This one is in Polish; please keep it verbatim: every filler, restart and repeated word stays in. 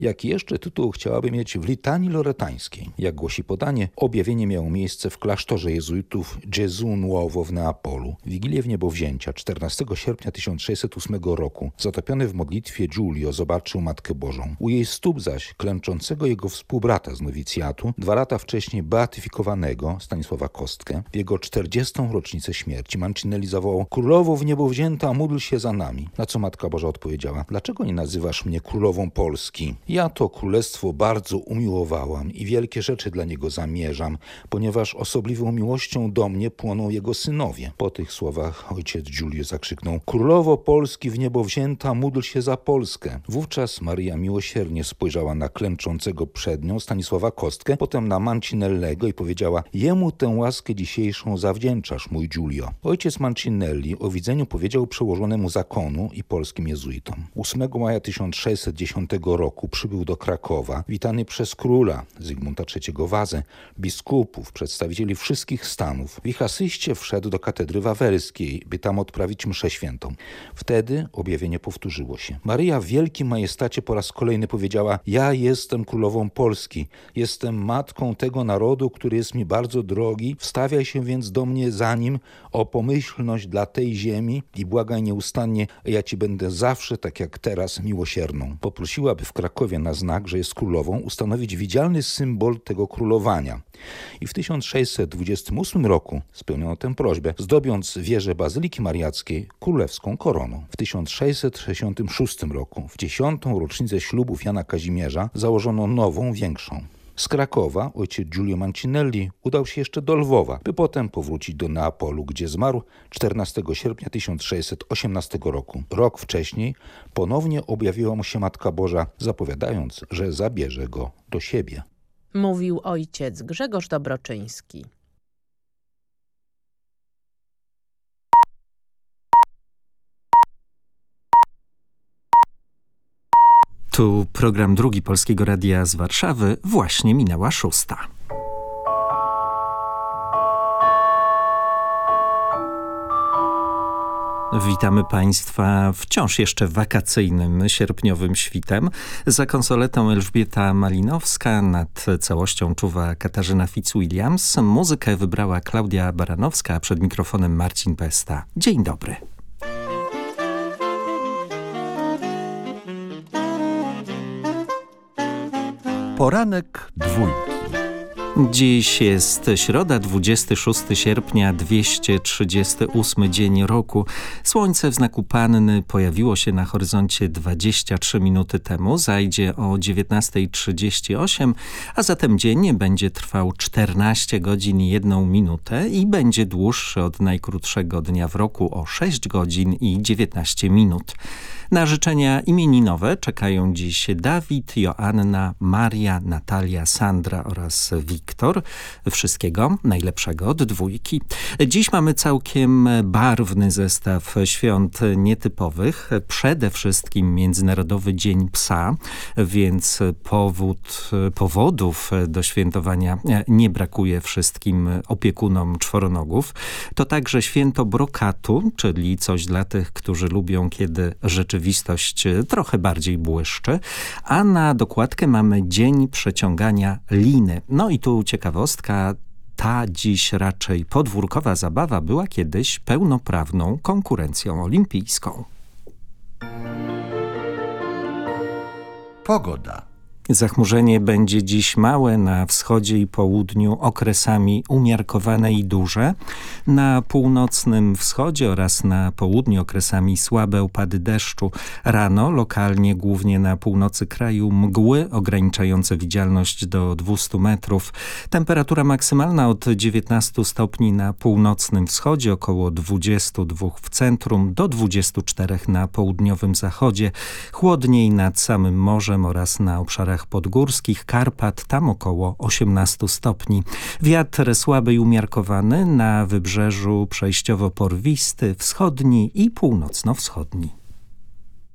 Jaki jeszcze tytuł chciałaby mieć w litanii loretańskiej? Jak głosi podanie, objawienie miało miejsce w klasztorze jezuitów Gesù Nuovo w Neapolu. Wigilię Wniebowzięcia czternastego sierpnia tysiąc sześćset ósmego roku zatopiony w modlitwie Giulio zobaczył Matkę Bożą. U jej stóp zaś klęczącego jego współbrata z nowicjatu, dwa lata wcześniej beatyfikowanego Stanisława Kostkę, w jego czterdziestą rocznicę śmierci. Mancinelli zawołał: Królowo Wniebowzięta, módl się za nami. Na co Matka Boża odpowiedziała: dlaczego nie nazywasz mnie królową Polski? Ja to królestwo bardzo umiłowałam i wielkie rzeczy dla niego zamierzam, ponieważ osobliwą miłością do mnie płoną jego synowie. Po tych słowach ojciec Giulio zakrzyknął: Królowo Polski Wniebowzięta, módl się za Polskę. Wówczas Maryja miłosiernie spojrzała na klęczącego przed nią Stanisława Kostkę, potem na Mancinellego i powiedziała: jemu tę łaskę dzisiejszą zawdzięczasz, mój Giulio. Ojciec Mancinelli o widzeniu powiedział przełożonemu zakonu i polskim jezuitom. ósmego maja tysiąc sześćset dziesiątego roku przybył do Krakowa, witany przez króla Zygmunta trzeciego Wazę, biskupów, przedstawicieli wszystkich stanów. W ich asyście wszedł do katedry wawelskiej, by tam odprawić mszę świętą. Wtedy objawienie powtórzyło się. Maryja w wielkim majestacie po raz kolejny powiedziała: ja jestem królową Polski, jestem matką tego narodu, który jest mi bardzo drogi, wstawiaj się więc do mnie za nim o pomyślność dla tej ziemi i błagaj nieustannie, a ja ci będę zawsze, tak jak teraz, miłosierną. Poprosiła, by w Krakowie na znak, że jest królową, ustanowić widzialny symbol tego królowania. I w tysiąc sześćset dwudziestym ósmym roku spełniono tę prośbę, zdobiąc wieżę Bazyliki Mariackiej królewską koroną. W tysiąc sześćset sześćdziesiątym szóstym roku, w dziesiątą rocznicę ślubów Jana Kazimierza, założono nową, większą. Z Krakowa ojciec Giulio Mancinelli udał się jeszcze do Lwowa, by potem powrócić do Neapolu, gdzie zmarł czternastego sierpnia tysiąc sześćset osiemnastego roku. Rok wcześniej ponownie objawiła mu się Matka Boża, zapowiadając, że zabierze go do siebie. Mówił ojciec Grzegorz Dobroczyński. Tu program drugi Polskiego Radia z Warszawy. Właśnie minęła szósta. Witamy Państwa wciąż jeszcze wakacyjnym, sierpniowym świtem. Za konsoletą Elżbieta Malinowska, nad całością czuwa Katarzyna Fitzwilliams. Muzykę wybrała Klaudia Baranowska, a przed mikrofonem Marcin Pesta. Dzień dobry. Poranek dwójki. Dziś jest środa, dwudziestego szóstego sierpnia, dwieście trzydziesty ósmy dzień roku. Słońce w znaku Panny pojawiło się na horyzoncie dwadzieścia trzy minuty temu, zajdzie o dziewiętnasta trzydzieści osiem, a zatem dzień będzie trwał czternaście godzin i jedną minutę i będzie dłuższy od najkrótszego dnia w roku o sześć godzin i dziewiętnaście minut. Na życzenia imieninowe czekają dziś Dawid, Joanna, Maria, Natalia, Sandra oraz Wiktor. Wszystkiego najlepszego od dwójki. Dziś mamy całkiem barwny zestaw świąt nietypowych. Przede wszystkim Międzynarodowy Dzień Psa, więc powód, powodów do świętowania nie brakuje wszystkim opiekunom czworonogów. To także święto brokatu, czyli coś dla tych, którzy lubią, kiedy rzeczywiście Rzeczywistość trochę bardziej błyszczy, a na dokładkę mamy Dzień Przeciągania Liny. No i tu ciekawostka, ta dziś raczej podwórkowa zabawa była kiedyś pełnoprawną konkurencją olimpijską. Pogoda. Zachmurzenie będzie dziś małe, na wschodzie i południu okresami umiarkowane i duże. Na północnym wschodzie oraz na południu okresami słabe opady deszczu. Rano lokalnie, głównie na północy kraju, mgły ograniczające widzialność do dwustu metrów. Temperatura maksymalna od dziewiętnastu stopni na północnym wschodzie, około dwudziestu dwóch w centrum, do dwudziestu czterech na południowym zachodzie. Chłodniej nad samym morzem oraz na obszarach podgórskich, Karpat, tam około osiemnastu stopni. Wiatr słaby i umiarkowany, na wybrzeżu przejściowo porwisty, wschodni i północno-wschodni.